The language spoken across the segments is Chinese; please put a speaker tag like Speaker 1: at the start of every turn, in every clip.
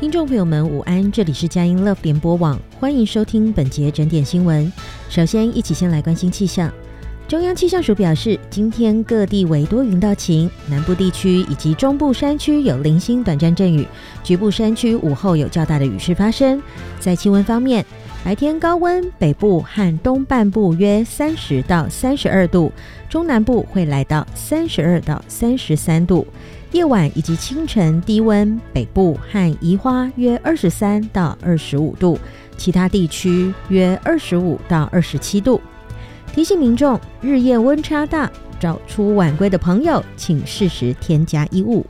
Speaker 1: 听众朋友们午安，这里是佳音 Love 联播网，欢迎收听本节整点新闻。首先一起先来关心气象。中央气象署表示，今天各地为多云到晴，南部地区以及中部山区有零星短暂阵雨，局部山区午后有较大的雨势发生。在气温方面，白天高温，北部和东半部约30到32度，中南部会来到32到33度。夜晚以及清晨低温，北部和宜花约23到25度，其他地区约25到27度。提醒民众，日夜温差大，早出晚归的朋友，请适时添加衣物。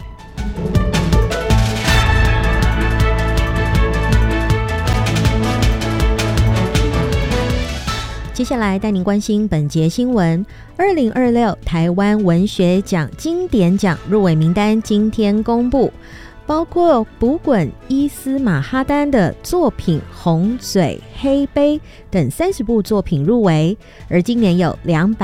Speaker 1: 接下来带您关心本节新闻。2026台湾文学奖经典奖入围名单今天公布，包括卜滚伊斯马哈丹的作品《红嘴黑杯》等30部作品入围，而今年有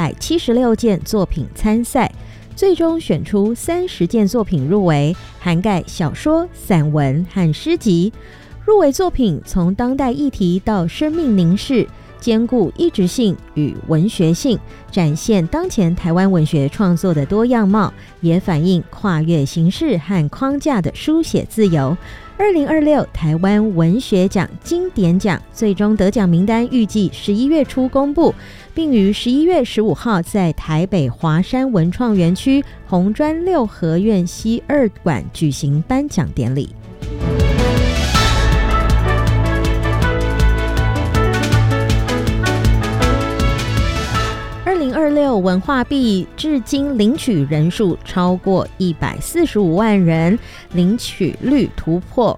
Speaker 1: 276件作品参赛，最终选出30件作品入围，涵盖小说、散文和诗集。入围作品从当代议题到生命凝视，兼顾异质性与文学性，展现当前台湾文学创作的多样貌，也反映跨越形式和框架的书写自由。2026台湾文学奖经典奖最终得奖名单预计11月初公布，并于11月15号在台北华山文创园区红砖六合院西2馆举行颁奖典礼。2026文化币至今领取人数超过145万人，领取率突破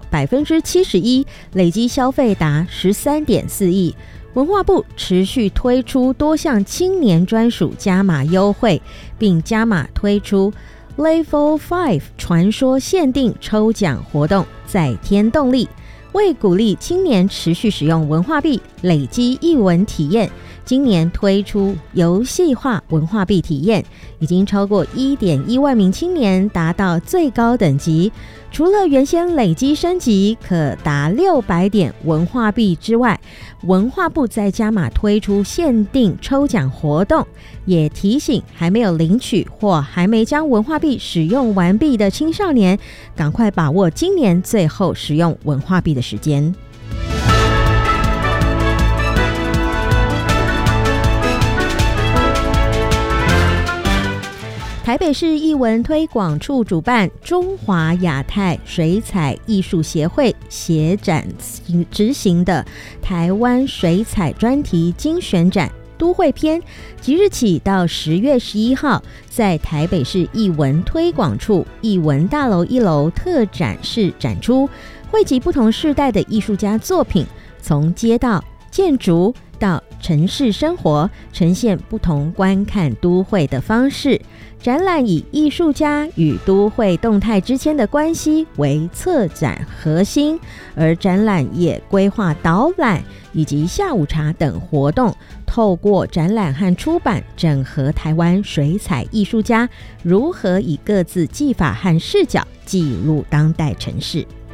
Speaker 1: 71%， 累积消费达 13.4 亿。文化部持续推出多项青年专属加码优惠，并加码推出 Level 5 传说限定抽奖活动，再添动力。为鼓励青年持续使用文化币，累积艺文体验，今年推出游戏化文化币体验，已经超过 1.1 万名青年达到最高等级。除了原先累积升级可达600点文化币之外，文化部再加码推出限定抽奖活动，也提醒还没有领取或还没将文化币使用完毕的青少年，赶快把握今年最后使用文化币的时间。台北市艺文推广处主办中华亚太水彩艺术协会协展执行的台湾水彩专题精选展都会篇，即日起到10月11号在台北市艺文推广处艺文大楼1楼特展室展出，汇集不同世代的艺术家作品，从街道、建筑到城市生活，呈现不同观看都会的方式。展览以艺术家与都会动态之间的关系为策展核心，而展览也规划导览以及下午茶等活动，透过展览和出版整合台湾水彩艺术家如何以各自技法和视角记录当代城市。